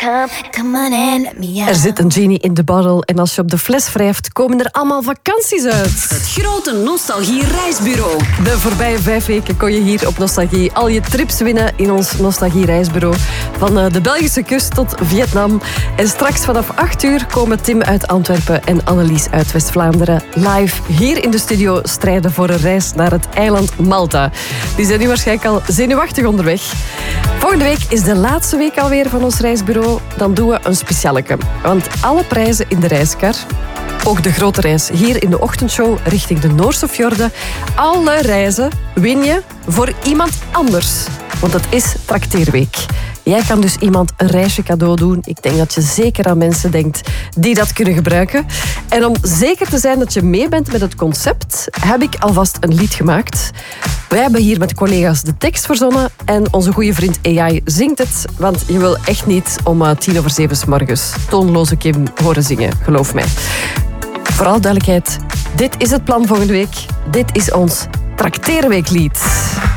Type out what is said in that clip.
Come on and let me out. Er zit een genie in de bottle en als je op de fles wrijft, komen er allemaal vakanties uit. Het grote Nostalgie Reisbureau. De voorbije 5 weken kon je hier op Nostalgie al je trips winnen in ons Nostalgie Reisbureau. Van de Belgische kust tot Vietnam. En straks vanaf 8 uur komen Tim uit Antwerpen en Annelies uit West-Vlaanderen live hier in de studio strijden voor een reis naar het eiland Malta. Die zijn nu waarschijnlijk al zenuwachtig onderweg. Volgende week is de laatste week alweer van ons reisbureau. Dan doen we een specialeke. Want alle prijzen in de reiskar, ook de grote reis hier in de ochtendshow richting de Noorse fjorden, alle reizen win je voor iemand anders. Want het is trakteerweek. Jij kan dus iemand een reisje cadeau doen. Ik denk dat je zeker aan mensen denkt die dat kunnen gebruiken. En om zeker te zijn dat je mee bent met het concept, heb ik alvast een lied gemaakt. Wij hebben hier met collega's de tekst verzonnen en onze goede vriend AI zingt het. Want je wil echt niet om 6:10 's morgens toonloze Kim horen zingen, geloof mij. Vooral duidelijkheid, dit is het plan volgende week. Dit is ons trakteerweeklied.